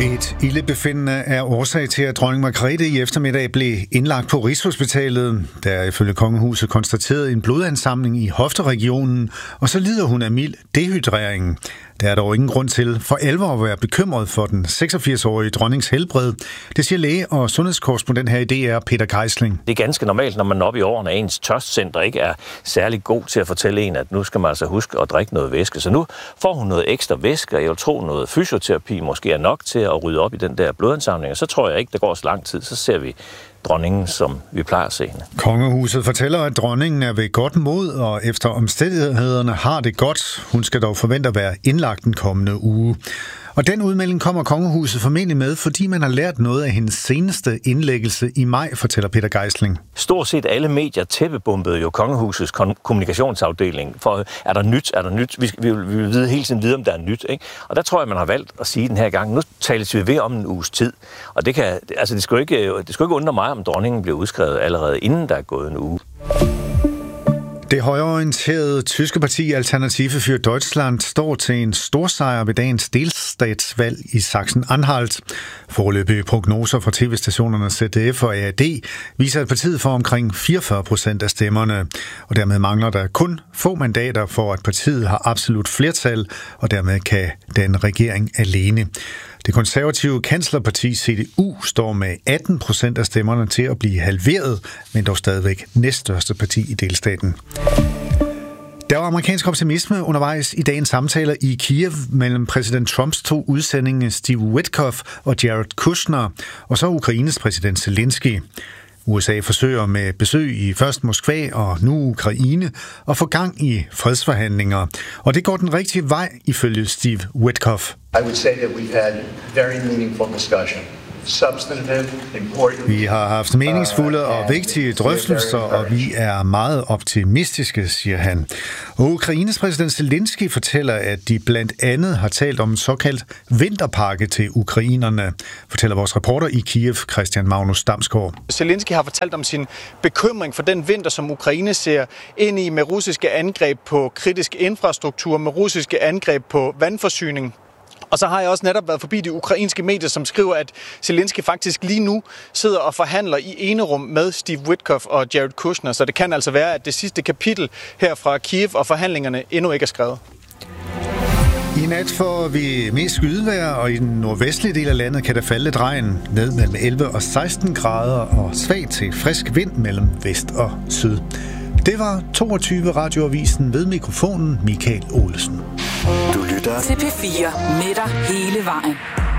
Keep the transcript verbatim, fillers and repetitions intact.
Et ildebefindende er årsag til, at dronning Margrethe i eftermiddag blev indlagt på Rigshospitalet. Der er ifølge kongehuset konstateret en blodansamling i hofteregionen, og så lider hun af mild dehydrering. Der er dog ingen grund til for alvor at være bekymret for den seksogfirs-årige dronnings helbred. Det siger læge og sundhedskorrespondent her i D R, Peter Geisling. Det er ganske normalt, når man er oppe i årene, at ens tørstcenter ikke er særlig god til at fortælle en, at nu skal man altså huske at drikke noget væske. Så nu får hun noget ekstra væske, og jeg vil tro, noget fysioterapi måske er nok til at rydde op i den der blodansamling. Og så tror jeg ikke, der går så lang tid, så ser vi dronningen, som vi plejer at se hende. Kongehuset fortæller, at dronningen er ved godt mod, og efter omstændighederne har det godt. Hun skal dog forvente at være indlagt den kommende uge. Og den udmelding kommer kongehuset formentlig med, fordi man har lært noget af hendes seneste indlæggelse i maj, fortæller Peter Geisling. Stort set alle medier tæppebumpede jo kongehusets kommunikationsafdeling. For er der nyt, er der nyt? Vi, vi, vil, vi vil vide hele tiden vide, om der er nyt. Ikke? Og der tror jeg, man har valgt at sige den her gang, nu tales vi ved om en uges tid. Og det, kan, altså det, skulle ikke, det skulle ikke undre mig, om dronningen blev udskrevet allerede inden der er gået en uge. Det højreorienterede tyske parti Alternative für Deutschland står til en storsejr ved dagens delstatsvalg i Sachsen-Anhalt. Foreløbige prognoser fra tv-stationerne Z D F og A R D viser, at partiet får omkring fireogfyrre procent af stemmerne. Og dermed mangler der kun få mandater for, at partiet har absolut flertal, og dermed kan den regering alene. Det konservative kanslerparti C D U står med atten procent af stemmerne til at blive halveret, men dog stadigvæk næststørste parti i delstaten. Der var amerikansk optimisme undervejs i dagens samtaler i Kiev mellem præsident Trumps to udsendinge Steve Witkoff og Jared Kushner, og så Ukraines præsident Zelensky. U S A forsøger med besøg i først Moskva og nu Ukraine at få gang i fredsforhandlinger. Og det går den rigtige vej ifølge Steve Witkoff. I would say that we've had very meaningful discussion. Vi har haft meningsfulde og vigtige drøftelser, og vi er meget optimistiske, siger han. Og Ukraines præsident Zelensky fortæller, at de blandt andet har talt om en såkaldt vinterpakke til ukrainerne, fortæller vores reporter i Kiev, Christian Magnus Damsgaard. Zelensky har fortalt om sin bekymring for den vinter, som Ukraine ser ind i med russiske angreb på kritisk infrastruktur, med russiske angreb på vandforsyning. Og så har jeg også netop været forbi de ukrainske medier, som skriver, at Zelensky faktisk lige nu sidder og forhandler i enerum med Steve Witkoff og Jared Kushner. Så det kan altså være, at det sidste kapitel her fra Kiev og forhandlingerne endnu ikke er skrevet. I nat får vi mest skydevejr, og i den nordvestlige del af landet kan der falde lidt regn ned mellem elleve og seksten grader og svag til frisk vind mellem vest og syd. Det var toogtyve Radioavisen ved mikrofonen Michael Olsen. Du lytter til P fire med dig hele vejen.